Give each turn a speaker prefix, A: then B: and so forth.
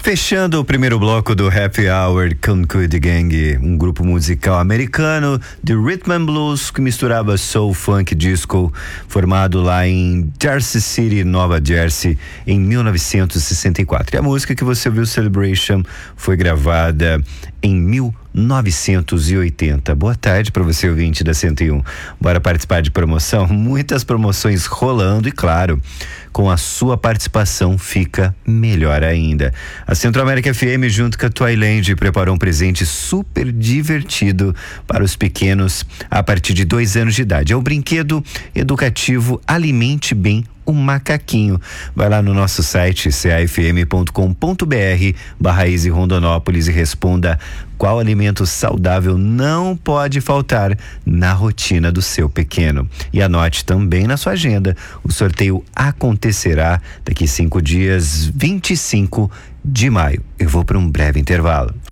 A: Fechando o primeiro bloco do Happy Hour com Cudi Gang, um grupo musical americano de rhythm and blues que misturava soul, funk, disco, formado lá em Jersey City, Nova Jersey, em 1964. E a música que você ouviu, Celebration, foi gravada em 1980. Boa tarde para você, ouvinte da 101. Bora participar de promoção? Muitas promoções rolando e, claro, com a sua participação fica melhor ainda. A Centro América FM, junto com a Toyland, preparou um presente super divertido para os pequenos a partir de 2 anos de idade. É o brinquedo educativo Alimente Bem o Macaquinho. Vai lá no nosso site cafm.com.br/Easy Rondonópolis e responda qual alimento saudável não pode faltar na rotina do seu pequeno. E anote também na sua agenda, o sorteio acontecerá daqui 5 dias, 25 de maio. Eu vou para um breve intervalo.